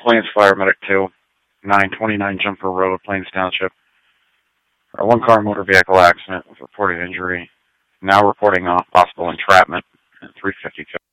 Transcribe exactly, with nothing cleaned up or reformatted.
Plains Fire Medic two, nine twenty-nine Jumper Road, Plains Township. A one-car motor vehicle accident with reported injury. Now reporting off possible entrapment at three fifty-two.